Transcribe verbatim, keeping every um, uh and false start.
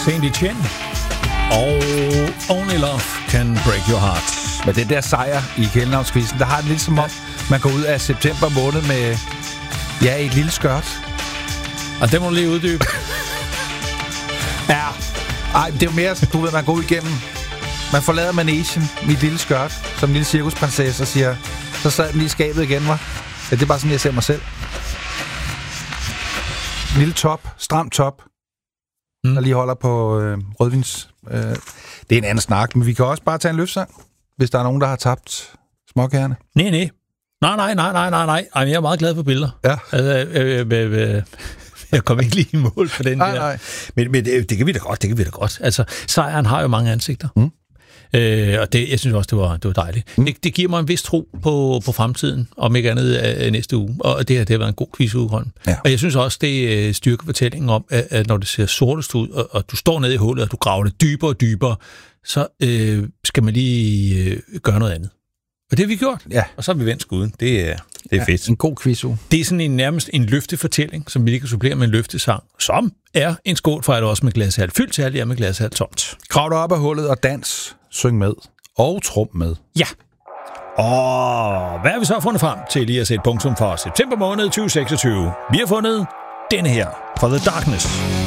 Saint Etienne og Only Love Can Break Your Heart. Med den der sejr i kælenavnskvisten, der har det lidt som om, man går ud af september måned med ja, et lille skørt. Og det må du lige uddybe. Ja. Ej, det er jo mere, du ved, man går ud igennem. Man forlader managen med et lille skørt, som en lille cirkusprinsesse, og siger, så sad den lige i skabet igen, hva'? Ja, det er bare sådan, jeg ser mig selv. En lille top, stram top, mm. der lige holder på øh, rødvins. Øh. Det er en anden snak, men vi kan også bare tage en løfsang, hvis der er nogen, der har tabt småkærne. Nej, nej. Nej, nej, nej, nej, nej, nej. Jeg er meget glad for billeder. Ja. Altså, øh, øh, øh, jeg kommer ikke lige i mål for den nej, der. Nej. Men, men det, det kan vi da godt, det kan vi da godt. Altså, sejren har jo mange ansigter. Mm. Øh, og det, jeg synes også, det var, det var dejligt. Mm. Det, det giver mig en vis tro på, på fremtiden, om ikke andet øh, næste uge. Og det her, det har været en god quizuge, Holm. Ja. Og jeg synes også, det øh, styrker fortællingen om, at, at når det ser sortest ud, og, og du står nede i hullet, og du graver det dybere og dybere, så øh, skal man lige øh, gøre noget andet. Og det har vi gjort. Ja. Og så har vi vendt skuden. Det er, det er ja, fedt. En god quizuge. Det er sådan en, nærmest en løftefortælling, som vi lige kan supplere med en løftesang, som er en skål for, at også med glashalt fyldt, særligt er med glashalt tomt. Krav dig op af hullet og dans, syng med og trum med. Ja. Og hvad har vi så fundet frem til lige at sætte punktum for september måned tyve seksogtyve? Vi har fundet denne her, For the Darkness.